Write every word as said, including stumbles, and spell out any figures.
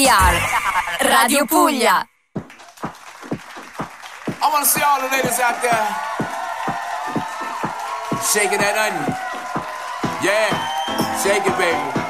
We are Radio Puglia. I want to see all the ladies out there shaking that onion. Yeah, shake it, baby.